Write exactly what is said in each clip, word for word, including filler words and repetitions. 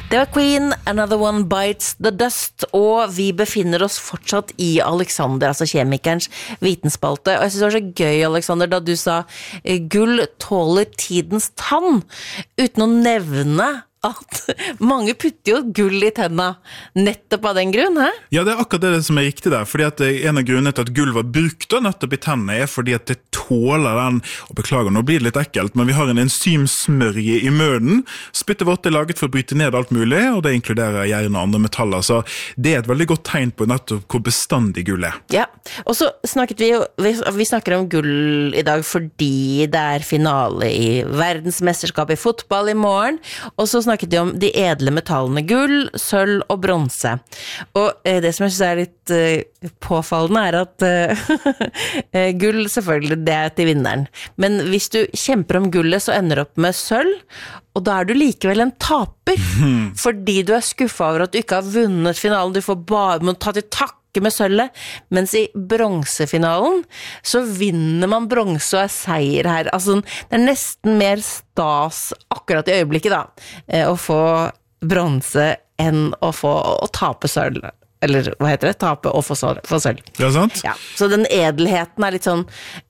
Det var Queen, Another One Bites the Dust, og vi befinner oss fortsatt i Alexander, altså kjemikerens vitenspalte. Og jeg synes det var så gøy, Alexander, da du sa gull tåler tidens tann, uten å nevne at mange putter jo gull i tenna nettopp av den grunn, hæ? Ja, det er akkurat det som er riktig der, fordi at en av grunnene til at gull var brukt da, nettopp i tennene er fordi at det tåler den, og beklager, nå blir det litt ekkelt, men vi har en enzymsmørje i munnen. Spyttet vårt er laget for å bryte ned alt mulig, og det inkluderer jern og andre metaller, så det er et veldig godt tegn på nettopp hvor bestandig gull er. Ja, og så snakket vi jo, vi, vi snakker om gull i dag fordi det er finale i verdensmesterskapet i fotball i morgen, og så snakket vi om de edle metallene gull, sølv og bronse. Og eh, det som jeg synes er litt eh, påfallende er at eh, gull selvfølgelig, det er til vinneren. Men hvis du kjemper om gullet, så ender du opp med sølv, og da er du likevel en taper, fordi du er skuffet over at du ikke har vunnet finalen. Du får bare må ta til takk med sølvet, mens i bronsefinalen så vinner man bronse og er seier her. Altså, det er nesten mer stas akkurat i øyeblikket da, å få bronse enn å få å tape sølv. Eller hva heter det? Tape og få sølv. Ja, sant? Ja, så den edelheten er litt sånn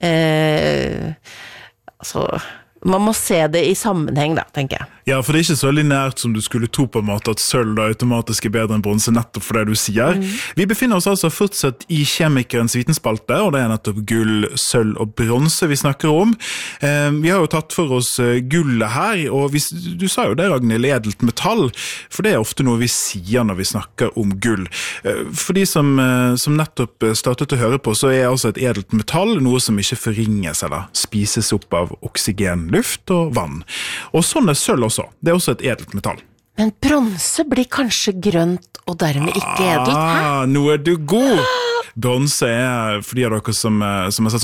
eh, altså, man må se det i sammenheng da, tenker jeg. Ja, for det er ikke så lineært som du skulle tro på en måte at sølv da automatisk er bedre enn bronse nettopp for det du sier. Mm. Vi befinner oss altså fortsatt i kjemikerens vitenspalte, og det er nettopp gull, sølv og bronse vi snakker om. Eh, vi har jo tatt for oss gullet her, og vi, du sa jo det, Ragnhild, edelt metall, for det er ofte noe vi sier når vi snakker om gull. Eh, for de som, eh, som nettopp startet å høre på, så er altså et edelt metall noe som ikke forringes eller spises opp av oksygen, luft og vann. Og sånn er sølv også. Det er også et edelt metall. Men bronse blir kanskje grønt og dermed ikke edelt, hæ? Ah, nå er du god! Bronse er, for de av dere som, som har sett